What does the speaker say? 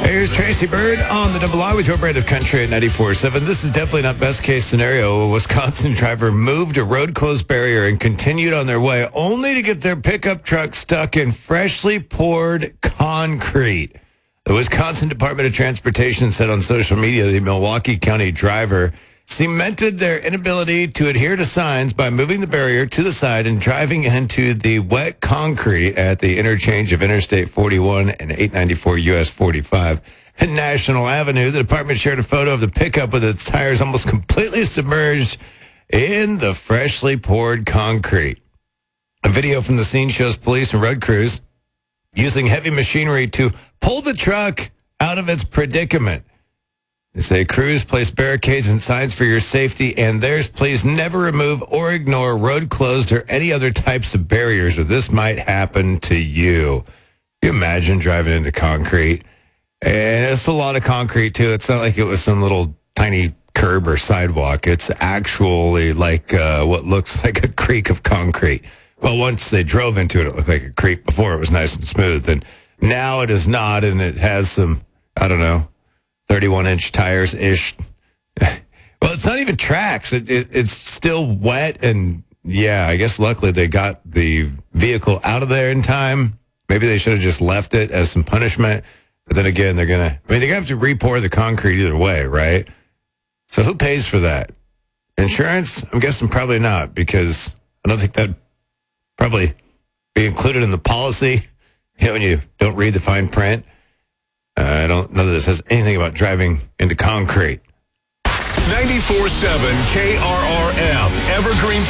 Here's Tracy Bird on the Double I with your brand of country at 94.7. This is definitely not best case scenario. A Wisconsin driver moved a road closed barrier and continued on their way only to get their pickup truck stuck in freshly poured concrete. The Wisconsin Department of Transportation said on social media the Milwaukee County driver cemented their inability to adhere to signs by moving the barrier to the side and driving into the wet concrete at the interchange of Interstate 41 and 894 US 45 and National Avenue. The department shared a photo of the pickup with its tires almost completely submerged in the freshly poured concrete. A video from the scene shows police and road crews using heavy machinery to pull the truck out of its predicament. They say crews place barricades and signs for your safety and theirs. Please never remove or ignore road closed or any other types of barriers, or this might happen to you. Can you imagine driving into concrete? And it's a lot of concrete, too. It's not like it was some little tiny curb or sidewalk. It's actually like what looks like a creek of concrete. Well, once they drove into it, it looked like a creek. Before it was nice and smooth. And now it is not, and it has some, 31-inch tires-ish. Well, it's not even tracks. It's still wet, and yeah, I guess luckily they got the vehicle out of there in time. Maybe they should have just left it as some punishment. But then again, they're going to have to re-pour the concrete either way, right? So who pays for that? Insurance? I'm guessing probably not, because I don't think that'd probably be included in the policy, when you don't read the fine print. I don't know that this has anything about driving into concrete. 94.7 KRRM, Evergreen,